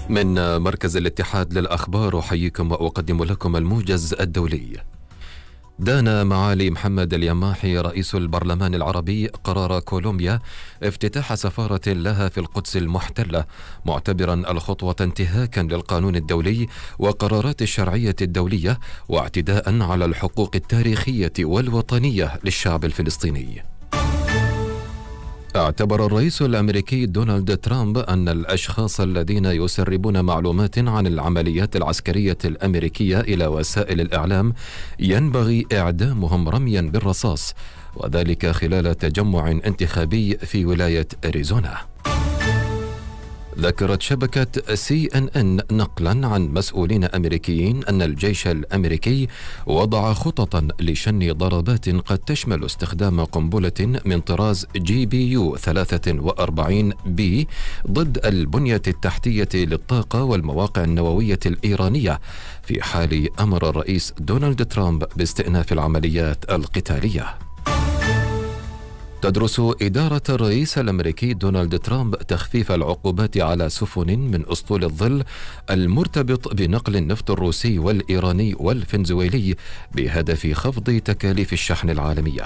من مركز الاتحاد للأخبار أحييكم وأقدم لكم الموجز الدولي. دان معالي محمد اليماحي رئيس البرلمان العربي قرار كولومبيا افتتاح سفارة لها في القدس المحتلة، معتبرا الخطوة انتهاكا للقانون الدولي وقرارات الشرعية الدولية واعتداء على الحقوق التاريخية والوطنية للشعب الفلسطيني. اعتبر الرئيس الأمريكي دونالد ترامب أن الأشخاص الذين يسربون معلومات عن العمليات العسكرية الأمريكية إلى وسائل الإعلام ينبغي إعدامهم رميا بالرصاص، وذلك خلال تجمع انتخابي في ولاية أريزونا. ذكرت شبكة CNN نقلا عن مسؤولين أمريكيين أن الجيش الأمريكي وضع خططا لشن ضربات قد تشمل استخدام قنبلة من طراز GBU 43B ضد البنية التحتية للطاقة والمواقع النووية الإيرانية، في حال أمر الرئيس دونالد ترامب باستئناف العمليات القتالية. تدرس إدارة الرئيس الأمريكي دونالد ترامب تخفيف العقوبات على سفن من أسطول الظل المرتبط بنقل النفط الروسي والإيراني والفنزويلي بهدف خفض تكاليف الشحن العالمية.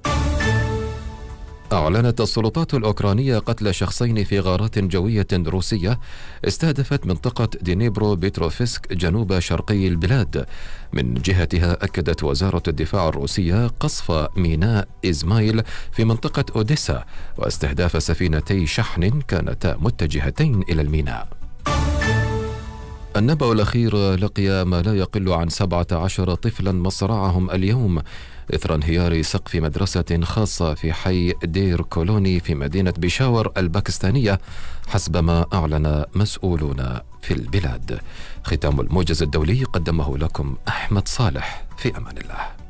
أعلنت السلطات الأوكرانية قتل شخصين في غارات جوية روسية استهدفت منطقة دينيبرو بيتروفسك جنوب شرقي البلاد. من جهتها أكدت وزارة الدفاع الروسية قصف ميناء إزمايل في منطقة أوديسا واستهداف سفينتي شحن كانتا متجهتين إلى الميناء. النبأ الأخير لقي ما لا يقل عن 17 طفلا مصرعهم اليوم إثر انهيار سقف مدرسة خاصة في حي دير كولوني في مدينة بيشاور الباكستانية حسب ما أعلن مسؤولون في البلاد. ختام الموجز الدولي قدمه لكم أحمد صالح، في أمان الله.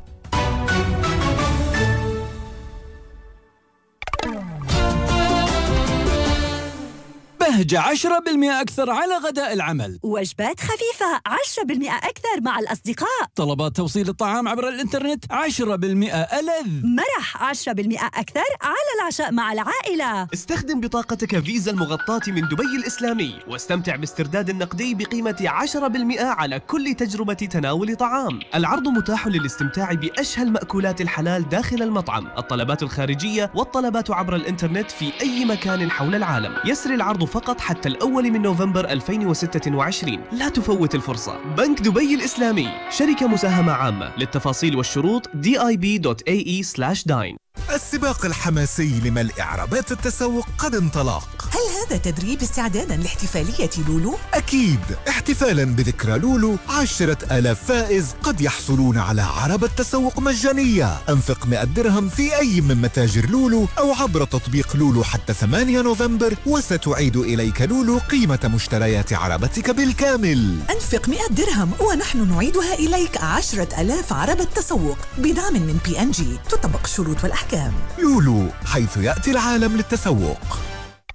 بهجة 10% أكثر على غداء العمل، وجبات خفيفة 10% أكثر مع الأصدقاء، طلبات توصيل الطعام عبر الإنترنت 10% ألذ، مرح 10% أكثر على العشاء مع العائلة. استخدم بطاقتك فيزا المغطاة من دبي الإسلامي واستمتع باسترداد النقدي بقيمة 10% على كل تجربة تناول طعام. العرض متاح للاستمتاع بأشهى المأكولات الحلال داخل المطعم، الطلبات الخارجية والطلبات عبر الإنترنت في أي مكان حول العالم. يسري العرض فقط حتى الأول من نوفمبر 2026. لا تفوت الفرصة. بنك دبي الإسلامي، شركة مساهمة عامة. للتفاصيل والشروط dib.ae/dine. السباق الحماسي لملء عربات التسوق قد انطلق. هل هذا تدريب استعدادا لاحتفالية لولو؟ أكيد، احتفالا بذكرى لولو 10,000 فائز قد يحصلون على عربة تسوق مجانية. أنفق 100 درهم في أي من متاجر لولو أو عبر تطبيق لولو حتى 8 نوفمبر وستعيد إليك لولو قيمة مشتريات عربتك بالكامل. أنفق 100 درهم ونحن نعيدها إليك 10,000 عربة تسوق بدعم من PNG. تطبق الشروط والأحكام. لولو، حيث يأتي العالم للتسوق.